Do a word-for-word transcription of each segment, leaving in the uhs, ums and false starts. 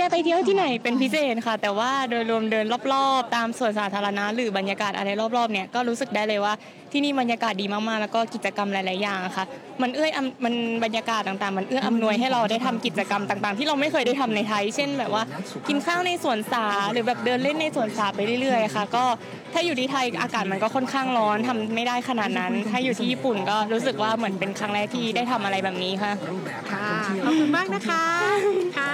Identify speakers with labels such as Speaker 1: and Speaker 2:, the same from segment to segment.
Speaker 1: ไปเที่ยวที่ไหนเป็นพิเศษค่ะแต่ว่าโดยรวมเดินรอบๆตามสวนสาธารณะหรือบรรยากาศอะไรรอบๆเนี่ยก็รู้สึกได้เลยว่าที่นี่บรรยากาศดีมากๆแล้วก็กิจกรรมหลายๆอย่างค่ะมันเอื้ออำมันบรรยากาศต่างๆมันเอื้ออำนวยให้เราได้ทำกิจกรรมต่างๆที่เราไม่เคยได้ทำในไทยเช่นแบบว่ากินข้าวในสวนสาหรือแบบเดินเล่นในสวนสาไปเรื่อยๆค่ะก็ถ้าอยู่ที่ไทยอากาศมันก็ค่อนข้างร้อนทำไม่ได้ขนาดนั้นถ้าอยู่ที่ญี่ปุ่นก็รู้สึกว่าเหมือนเป็นครั้งแรกที่ได้ทำอะไรแบบนี้ค่ะ
Speaker 2: ค่ะขอบคุณมากนะคะค่ะ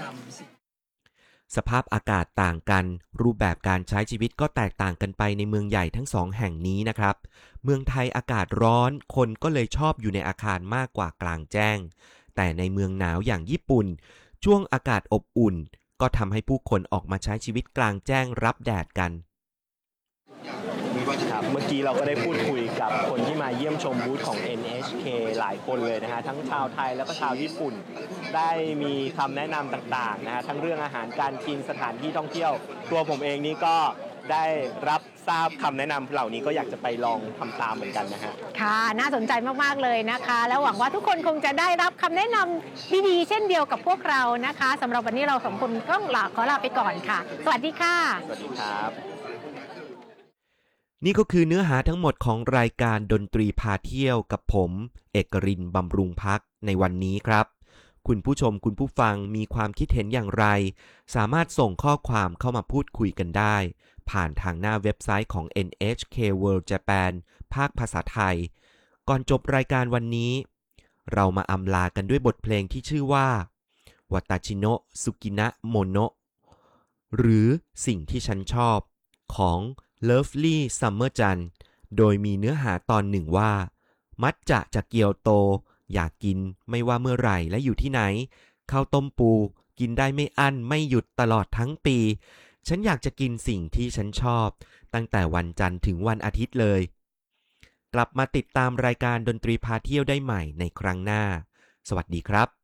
Speaker 3: สภาพอากาศต่างกันรูปแบบการใช้ชีวิตก็แตกต่างกันไปในเมืองใหญ่ทั้งสองแห่งนี้นะครับเมืองไทยอากาศร้อนคนก็เลยชอบอยู่ในอาคารมากกว่ากลางแจ้งแต่ในเมืองหนาวอย่างญี่ปุ่นช่วงอากาศอบอุ่นก็ทำให้ผู้คนออกมาใช้ชีวิตกลางแจ้งรับแดดกัน
Speaker 4: ครับเมื่อกี้เราก็ได้พูดคุยกับคนที่มาเยี่ยมชมบูธของ เอ็น เอช เค หลายคนเลยนะฮะทั้งชาวไทยแล้วก็ชาวญี่ปุ่นได้มีคำแนะนำต่างๆนะฮะทั้งเรื่องอาหารการกินสถานที่ท่องเที่ยวตัวผมเองนี่ก็ได้รับทราบคำแนะนำเหล่านี้ก็อยากจะไปลองทำตามเหมือนกันนะฮะ
Speaker 2: ค่ะน่าสนใจมากๆเลยนะคะแล้วหวังว่าทุกคนคงจะได้รับคำแนะนำดีๆเช่นเดียวกับพวกเรานะคะสำหรับวันนี้เราสองคนต้องลาขอลาไปก่อนค่ะสวัสดีค่ะ
Speaker 4: สวัสดีครับ
Speaker 3: นี่ก็คือเนื้อหาทั้งหมดของรายการดนตรีพาเที่ยวกับผมเอกรินทร์บำรุงพักในวันนี้ครับคุณผู้ชมคุณผู้ฟังมีความคิดเห็นอย่างไรสามารถส่งข้อความเข้ามาพูดคุยกันได้ผ่านทางหน้าเว็บไซต์ของ เอ็น เอช เค World Japan ภาคภาษาไทยก่อนจบรายการวันนี้เรามาอำลากันด้วยบทเพลงที่ชื่อว่าวัตาชิโนะสุกินะโมโนะหรือสิ่งที่ฉันชอบของ Lovely Summer Chan โดยมีเนื้อหาตอนหนึ่งว่ามัจจะจากเกียวโตอยากกินไม่ว่าเมื่อไหร่และอยู่ที่ไหนข้าวต้มปูกินได้ไม่อั้นไม่หยุดตลอดทั้งปีฉันอยากจะกินสิ่งที่ฉันชอบตั้งแต่วันจันทร์ถึงวันอาทิตย์เลยกลับมาติดตามรายการดนตรีพาเที่ยวได้ใหม่ในครั้งหน้าสวัสดีครับ